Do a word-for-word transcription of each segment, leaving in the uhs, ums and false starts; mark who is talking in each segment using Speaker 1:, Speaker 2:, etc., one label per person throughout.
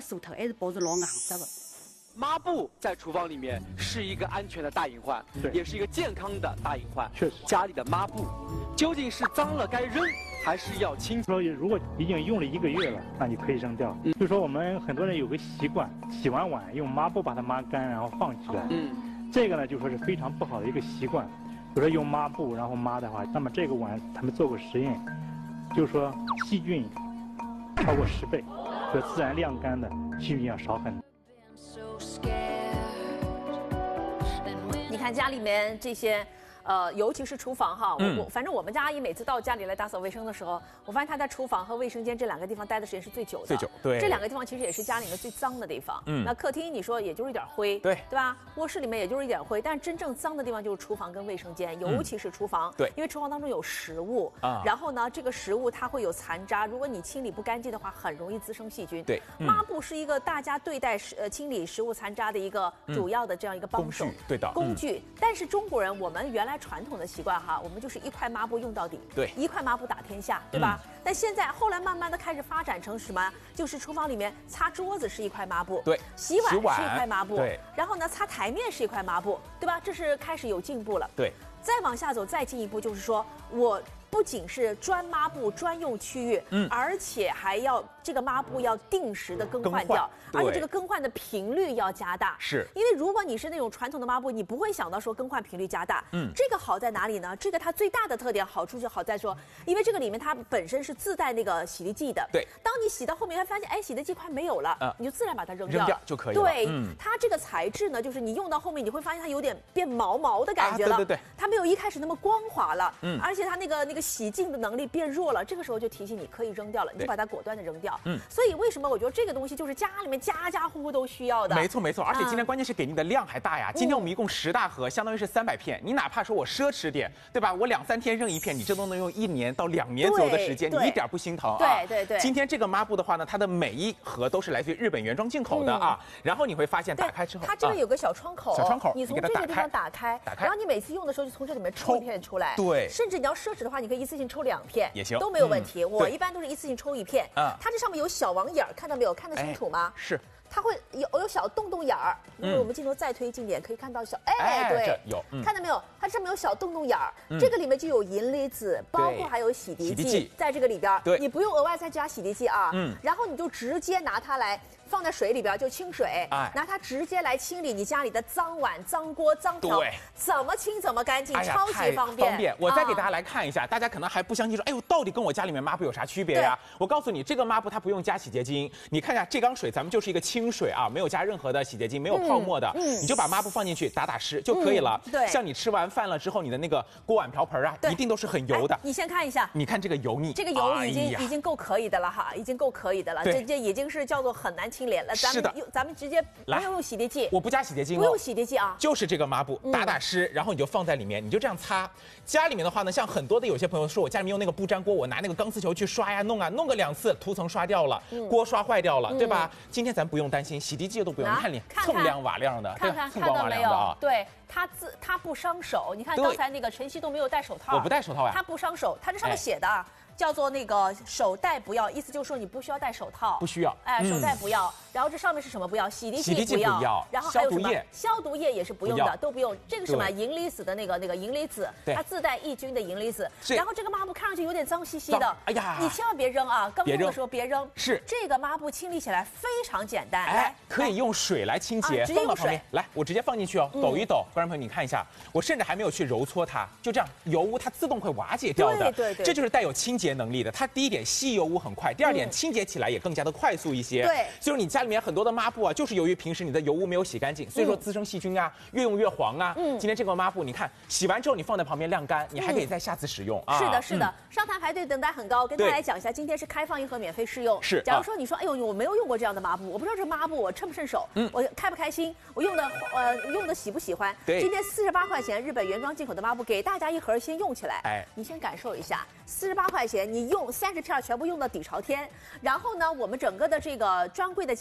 Speaker 1: 熟透，还是脖子老硬着的。
Speaker 2: 抹布在厨房里面是一个安全的大隐患，也是一个健康的大隐患。
Speaker 3: 确实，
Speaker 2: 家里的抹布究竟是脏了该扔，还是要清？
Speaker 3: 说如果已经用了一个月了，那你可以扔掉。嗯、就说我们很多人有个习惯，洗完碗用抹布把它抹干，然后放起来。嗯，这个呢就说是非常不好的一个习惯。比如说用抹布然后抹的话，那么这个碗他们做过实验，就是说细菌超过十倍，和自然晾干的细菌要少很多。
Speaker 4: 你看家里面这些，呃，尤其是厨房哈，我、嗯、我反正我们家阿姨每次到家里来打扫卫生的时候，我发现她在厨房和卫生间这两个地方待的时间是最久的。
Speaker 5: 最久，对。
Speaker 4: 这两个地方其实也是家里面最脏的地方。嗯。那客厅你说也就是一点灰，
Speaker 5: 对，
Speaker 4: 对吧？卧室里面也就是一点灰，但是真正脏的地方就是厨房跟卫生间，尤其是厨房。
Speaker 5: 嗯、对。
Speaker 4: 因为厨房当中有食物啊，然后呢，这个食物它会有残渣，如果你清理不干净的话，很容易滋生细菌。
Speaker 5: 对。
Speaker 4: 嗯、抹布是一个大家对待食呃清理食物残渣的一个主要的这样一个帮手、
Speaker 5: 嗯、工具，对的。
Speaker 4: 工具，嗯、但是中国人我们原来传统的习惯哈，我们就是一块抹布用到底，
Speaker 5: 对，
Speaker 4: 一块抹布打天下，对吧？嗯、但现在后来慢慢的开始发展成什么？就是厨房里面擦桌子是一块抹布，
Speaker 5: 对，
Speaker 4: 洗碗是一块抹布，
Speaker 5: 对，
Speaker 4: 然后呢擦台面是一块抹布，对吧？这是开始有进步了，
Speaker 5: 对。
Speaker 4: 再往下走，再进一步就是说我。不仅是专抹布专用区域，嗯，而且还要这个抹布要定时的更换掉，而且这个更换的频率要加大。
Speaker 5: 是，
Speaker 4: 因为如果你是那种传统的抹布，你不会想到说更换频率加大。嗯，这个好在哪里呢？这个它最大的特点好处就好在说，因为这个里面它本身是自带那个洗涤剂的。
Speaker 5: 对，
Speaker 4: 当你洗到后面，会发现哎，洗涤剂快没有了，嗯、你就自然把它扔掉，
Speaker 5: 扔掉就可以了。
Speaker 4: 对，嗯、它这个材质呢，就是你用到后面，你会发现它有点变毛毛的感觉了。
Speaker 5: 啊、对对对，
Speaker 4: 它没有一开始那么光滑了。嗯，而且它那个那个洗净的能力变弱了，这个时候就提醒你可以扔掉了，你就把它果断的扔掉。嗯，所以为什么我觉得这个东西就是家里面家家户户都需要的？
Speaker 5: 没错没错，而且今天关键是给你的量还大呀。嗯、今天我们一共十大盒，相当于是三百片。你哪怕说我奢侈点，对吧？我两三天扔一片，你这都能用一年到两年左右的时间，你一点不心疼啊。
Speaker 4: 对对对。
Speaker 5: 今天这个抹布的话呢，它的每一盒都是来自于日本原装进口的啊。嗯、然后你会发现打开之后，
Speaker 4: 它这边有个小窗口，
Speaker 5: 小窗口，
Speaker 4: 你从这个地方打开，
Speaker 5: 打开，
Speaker 4: 然后你每次用的时候就从这里面抽一片出来。
Speaker 5: 对。
Speaker 4: 甚至你要奢侈的话，你可以一次性抽两片
Speaker 5: 也行，
Speaker 4: 都没有问题。我一般都是一次性抽一片。嗯，它这上面有小网眼，看到没有？看得清楚吗？
Speaker 5: 是。
Speaker 4: 它会有有小洞洞眼儿，如果我们镜头再推近点，可以看到小哎，对，
Speaker 5: 有，
Speaker 4: 看到没有？它上面有小洞洞眼儿，这个里面就有银离子，包括还有洗涤剂，在这个里边，
Speaker 5: 对，
Speaker 4: 你不用额外再加洗涤剂啊，嗯，然后你就直接拿它来放在水里边，就清水，拿它直接来清理你家里的脏碗、脏锅、脏瓢，怎么清怎么干净，超级方便。
Speaker 5: 方便，我再给大家来看一下，大家可能还不相信说，哎呦，到底跟我家里面抹布有啥区别呀？我告诉你，这个抹布它不用加洗洁精，你看一下这缸水，咱们就是一个清水啊，没有加任何的洗洁精，没有泡沫的，你就把抹布放进去打打湿就可以了。
Speaker 4: 对，
Speaker 5: 像你吃完饭了之后，你的那个锅碗瓢盆啊，一定都是很油的。
Speaker 4: 你先看一下，
Speaker 5: 你看这个油腻，
Speaker 4: 这个油已经已经够可以的了哈，已经够可以的了，这这已经是叫做很难清廉了。咱们用咱们直接不用用洗涤剂，
Speaker 5: 我不加洗洁精，
Speaker 4: 不用洗涤剂啊，
Speaker 5: 就是这个抹布打打湿，然后你就放在里面，你就这样擦。家里面的话呢，像很多的有些朋友说我家里面用那个不粘锅，我拿那个钢丝球去刷呀弄啊，弄个两次涂层刷掉了，锅刷坏掉了，对吧？今天咱不用担心，洗涤剂都不用，你看你锃亮瓦亮的，
Speaker 4: 看看看到没有？对。它自它不伤手，你看刚才那个晨曦都没有戴手套，
Speaker 5: 我不戴手套呀，
Speaker 4: 它不伤手，它这上面写的、啊哎、叫做那个手袋不要，意思就是说你不需要戴手套，
Speaker 5: 不需要，
Speaker 4: 哎，手袋不要。嗯、然后这上面是什么不要？洗涤剂不要，
Speaker 5: 不要
Speaker 4: 然后还有什么？
Speaker 5: 消毒液，
Speaker 4: 消毒液也是不用的，不都不用。这个什么银离子的那个那个银离子，它自带抑菌的银离子。然后这个抹布看上去有点脏兮兮的，
Speaker 5: 哎呀，
Speaker 4: 你千万别扔啊！刚用的时候别扔。
Speaker 5: 是
Speaker 4: 这个抹布清理起来非常简单，
Speaker 5: 哎，可以用水来清洁，放到旁边。来，我直接放进去哦，抖一抖，观众朋友你看一下。我甚至还没有去揉搓它，就这样油污它自动会瓦解掉的，
Speaker 4: 对对对，
Speaker 5: 这就是带有清洁能力的。它第一点吸油污很快，第二点、嗯、清洁起来也更加的快速一些。
Speaker 4: 对，
Speaker 5: 就是你家里面很多的抹布啊，就是由于平时你的油污没有洗干净，所以说滋生细菌啊，越用越黄啊。嗯，今天这个抹布你看洗完之后你放在旁边晾干，你还可以再下次使用、嗯、啊。
Speaker 4: 是的，是的，嗯、上台排队等待很高，跟大家来讲一下，今天是开放一盒免费试用。
Speaker 5: 是，
Speaker 4: 假如说你说，哎呦，我没有用过这样的抹布，我不知道这抹布我趁不趁手，嗯，我开不开心，我用的呃用的喜不喜欢？
Speaker 5: 对，
Speaker 4: 今天四十八块钱日本原装进口的抹布给大家一盒，先用起来。
Speaker 5: 哎，
Speaker 4: 你先感受一下，四十八块钱，你用三十片全部用到底朝天。然后呢，我们整个的这个专柜的价。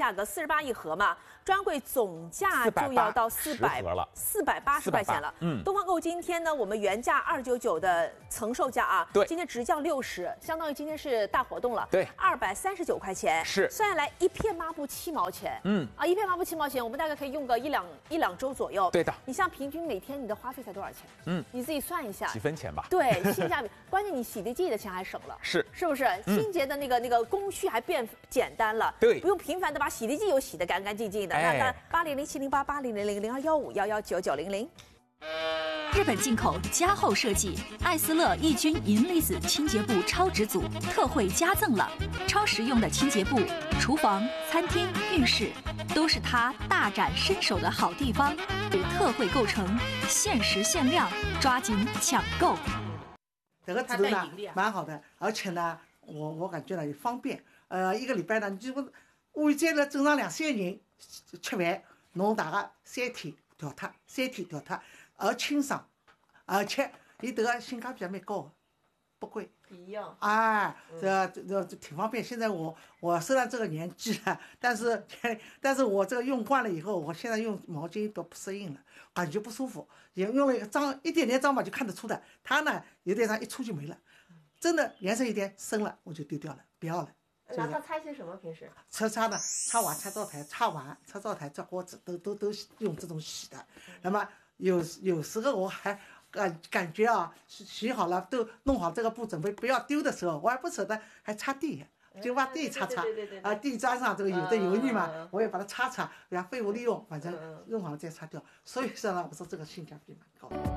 Speaker 4: 价格四十八一盒嘛，专柜总价就要到四百
Speaker 5: 了，
Speaker 4: 四百八十块钱了。嗯，东方购今天呢，我们原价二九九的层售价啊，
Speaker 5: 对，
Speaker 4: 今天直降六十，相当于今天是大活动了。
Speaker 5: 对，
Speaker 4: 二百三十九块钱，
Speaker 5: 是
Speaker 4: 算下来一片抹布七毛钱。嗯，啊，一片抹布七毛钱，我们大概可以用个一两一两周左右。
Speaker 5: 对的，
Speaker 4: 你像平均每天你的花费才多少钱？嗯，你自己算一下，
Speaker 5: 几分钱吧。
Speaker 4: 对，性价比，关键你洗涤剂的钱还省了，
Speaker 5: 是
Speaker 4: 是不是？清洁的那个那个工序还变简单了，
Speaker 5: 对，
Speaker 4: 不用频繁的把洗涤剂又洗得干干净净的。那那八零零七零八八零零零零二幺五幺幺九九零零。
Speaker 1: 日本进口加厚设计，艾斯乐抑菌银离子清洁布超值组特惠加赠了，超实用的清洁布，厨房、餐厅、浴室都是它大展身手的好地方。特惠购成，限时限量，抓紧抢购。
Speaker 6: 这个制度呢蛮好的，而且呢，我我感觉呢也方便。呃，一个礼拜呢，你就五天呢正常两三人吃饭，侬大概三天调脱，三天调脱。而清爽，而且伊这个性价比还蛮高的，不贵。
Speaker 4: 一样。
Speaker 6: 哎，这这这挺方便。现在我我虽然这个年纪了，但是但是我这个用惯了以后，我现在用毛巾都不适应了，感觉不舒服。也用了一个脏一点点脏吧就看得出的，它呢有点脏一出就没了，真的颜色有点深了我就丢掉了，不要了。
Speaker 4: 拿它擦些什么？平时
Speaker 6: 擦擦的，擦碗、擦灶台、擦碗、擦灶台、擦锅子，都都都用这种洗的。那么。有有时候我还感感觉啊，洗好了都弄好这个布准备不要丢的时候，我还不舍得还擦地，就把地擦擦，啊地砖上这个有的油腻嘛，我也把它擦擦，然后废物利用，反正用好了再擦掉。所以说呢，我说这个性价比蛮高的。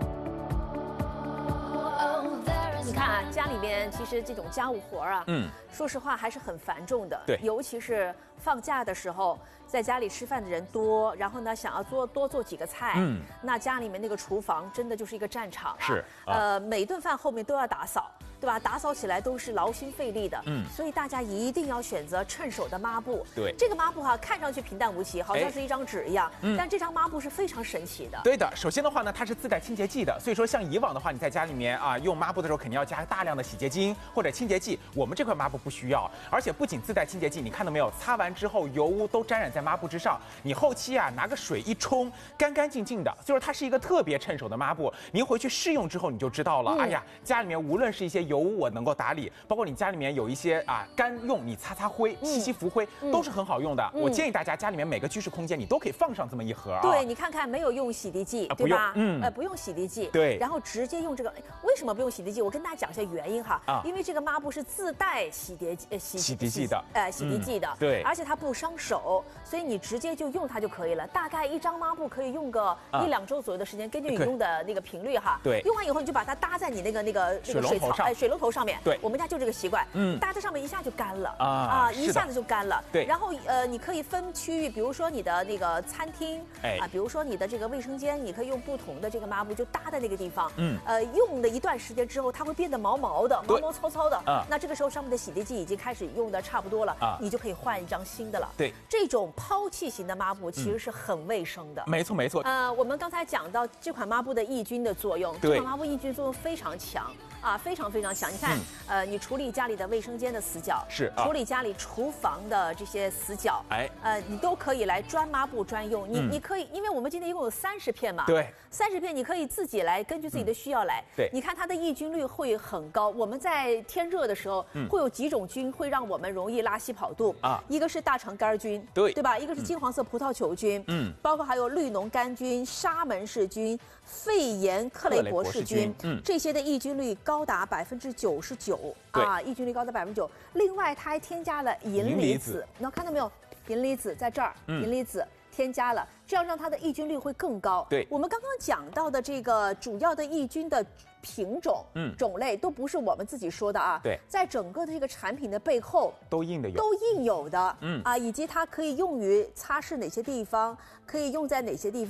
Speaker 4: 你看啊，家里边其实这种家务活啊，嗯，说实话还是很繁重的。
Speaker 5: 对，
Speaker 4: 尤其是放假的时候，在家里吃饭的人多，然后呢，想要做多做几个菜，嗯，那家里面那个厨房真的就是一个战场啊。
Speaker 5: 是，啊、
Speaker 4: 呃，每顿饭后面都要打扫。对吧？打扫起来都是劳心费力的，嗯，所以大家一定要选择趁手的抹布。
Speaker 5: 对，
Speaker 4: 这个抹布哈，看上去平淡无奇，好像是一张纸一样，嗯，但这张抹布是非常神奇的。
Speaker 5: 对的，首先的话呢，它是自带清洁剂的，所以说像以往的话，你在家里面啊用抹布的时候，肯定要加大量的洗洁精或者清洁剂。我们这块抹布不需要，而且不仅自带清洁剂，你看到没有？擦完之后油污都沾染在抹布之上，你后期啊拿个水一冲，干干净净的，就是它是一个特别趁手的抹布。您回去试用之后你就知道了。嗯、哎呀，家里面无论是一些油污，我能够打。包括你家里面有一些啊干用，你擦擦灰、吸吸浮灰、嗯、都是很好用的。嗯、我建议大家家里面每个居室空间你都可以放上这么一盒啊。
Speaker 4: 对，你看看没有用洗涤剂，
Speaker 5: 啊、
Speaker 4: 对吧？
Speaker 5: 嗯，
Speaker 4: 呃，不用洗涤剂。
Speaker 5: 对。
Speaker 4: 然后直接用这个，为什么不用洗涤剂？我跟大家讲一下原因哈。啊。因为这个抹布是自带洗涤呃洗
Speaker 5: 洗涤剂的，
Speaker 4: 呃洗涤剂的。
Speaker 5: 嗯、对。
Speaker 4: 而且它不伤手，所以你直接就用它就可以了。大概一张抹布可以用个一两周左右的时间，根据你用的那个频率哈。
Speaker 5: 对。
Speaker 4: 用完以后你就把它搭在你那个那个那个水槽哎水龙头上面。
Speaker 5: 对。
Speaker 4: 我们家就这个习惯。嗯，搭在上面一下就干了
Speaker 5: 啊啊，
Speaker 4: 一下子就干了。
Speaker 5: 对，
Speaker 4: 然后呃，你可以分区域，比如说你的那个餐厅，哎啊，比如说你的这个卫生间，你可以用不同的这个抹布就搭在那个地方。嗯，呃，用了一段时间之后，它会变得毛毛的、毛毛糙糙的。啊，那这个时候上面的洗涤剂已经开始用的差不多了，啊，你就可以换一张新的了。
Speaker 5: 对，
Speaker 4: 这种抛弃型的抹布其实是很卫生的。
Speaker 5: 没错没错。
Speaker 4: 呃，我们刚才讲到这款抹布的抑菌的作用，这款抹布抑菌作用非常强。啊，非常非常强！你看，嗯、呃，你处理家里的卫生间的死角，
Speaker 5: 是、
Speaker 4: 啊、处理家里厨房的这些死角，哎，呃，你都可以来专抹布专用。你、嗯、你可以，因为我们今天一共有三十片嘛，
Speaker 5: 对，
Speaker 4: 三十片你可以自己来根据自己的需要来。
Speaker 5: 嗯、对，
Speaker 4: 你看它的抑菌率会很高。我们在天热的时候，嗯、会有几种菌会让我们容易拉稀跑肚啊，一个是大肠杆菌，
Speaker 5: 对，
Speaker 4: 对吧？一个是金黄色葡萄球菌，嗯，包括还有绿脓杆菌、沙门氏菌、肺炎克雷伯氏菌，嗯，这些的抑菌率高达百分之九十九啊，抑菌率高达百分之九。另外，它还添加了银离子，你看到没有？银离子在这儿，嗯、银离子添加了，这样让它的抑菌率会更高。
Speaker 5: 对，
Speaker 4: 我们刚刚讲到的这个主要的抑菌的品种、嗯、种类都不是我们自己说的啊。
Speaker 5: 对，
Speaker 4: 在整个的这个产品的背后
Speaker 5: 都印的有，
Speaker 4: 都印有的，嗯啊，以及它可以用于擦拭哪些地方，可以用在哪些地方。